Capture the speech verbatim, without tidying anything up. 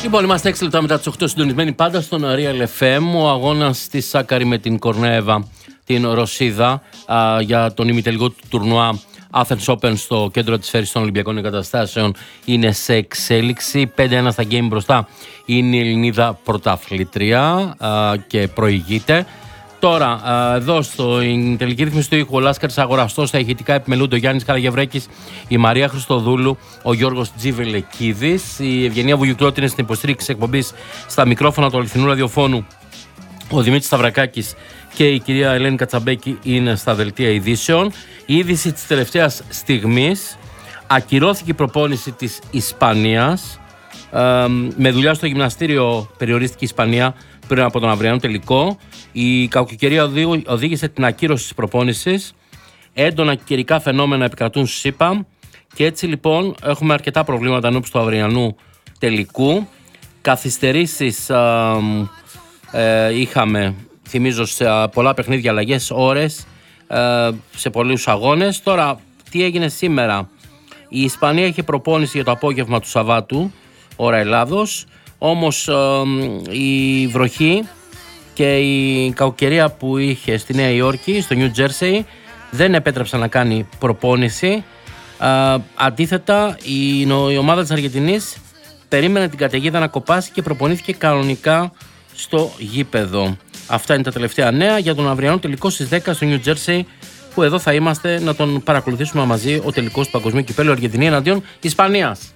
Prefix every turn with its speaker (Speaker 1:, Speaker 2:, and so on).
Speaker 1: Λοιπόν, είμαστε έξι λεπτά μετά τις οκτώ, συντονισμένοι πάντα στον Real εφ εμ. Ο αγώνας της Σάκαρη με την Κορνέεβα, την Ρωσίδα, α, για τον ημιτελικό του τουρνουά Athens Open στο κέντρο της Φέρης των Ολυμπιακών Εγκαταστάσεων είναι σε εξέλιξη. πέντε ένα στα game μπροστά είναι η Ελληνίδα πρωταθλήτρια α, και προηγείται. Τώρα, εδώ στην τελική ρύθμιση του ήχου, ο Λάσκαρης Αγοραστός, στα ηχητικά επιμελούνται ο Γιάννης Καραγευρέκης, η Μαρία Χριστοδούλου, ο Γιώργος Τζιβελεκίδης, η Ευγενία Βουγιουκλώτη είναι στην υποστήριξη εκπομπής, στα μικρόφωνα του αληθινού ραδιοφώνου, ο Δημήτρης Σταυρακάκης και η κυρία Ελένη Κατσαμπέκη είναι στα δελτία ειδήσεων. Η είδηση της τελευταίας στιγμής: ακυρώθηκε η προπόνηση της Ισπανίας. Ε, με δουλειά στο γυμναστήριο περιορίστηκε η Ισπανία πριν από τον αυριανό τελικό. Η κακοκαιρία οδήγησε την ακύρωση της προπόνησης. Έντονα καιρικά φαινόμενα επικρατούν στη ΣΥΠΑ και έτσι λοιπόν έχουμε αρκετά προβλήματα ενώπιση του αυριανού τελικού. Καθυστερήσεις ε, ε, είχαμε, θυμίζω, σε πολλά παιχνίδια, αλλαγές ώρες ε, σε πολλούς αγώνες. Τώρα, τι έγινε σήμερα? Η Ισπανία είχε προπόνηση για το απόγευμα του Σαββάτου, ώρα Ελλάδος, όμως ε, η βροχή και η κακοκαιρία που είχε στη Νέα Υόρκη, στο Νιου Τζέρσεϊ, δεν επέτρεψαν να κάνει προπόνηση. Ε, αντίθετα, η, η ομάδα της Αργεντινής περίμενε την καταιγίδα να κοπάσει και προπονήθηκε κανονικά στο γήπεδο. Αυτά είναι τα τελευταία νέα για τον αυριανό τελικό στις δέκα στο Νιου Τζέρσεϊ, που εδώ θα είμαστε να τον παρακολουθήσουμε μαζί, ο τελικός του Παγκοσμίου Κυπέλλου Αργεντινή εναντίον Ισπανίας.